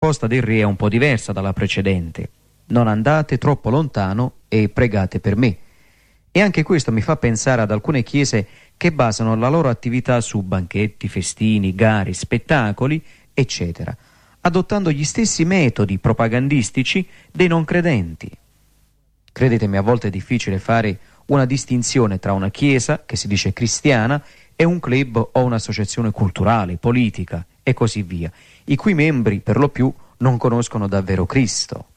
risposta del re è un po' diversa dalla precedente. Non andate troppo lontano e pregate per me. E anche questo mi fa pensare ad alcune chiese che basano la loro attività su banchetti, festini, gare, spettacoli, eccetera, adottando gli stessi metodi propagandistici dei non credenti. Credetemi, a volte è difficile fare una distinzione tra una chiesa, che si dice cristiana, e un club o un'associazione culturale, politica e così via, i cui membri per lo più non conoscono davvero Cristo.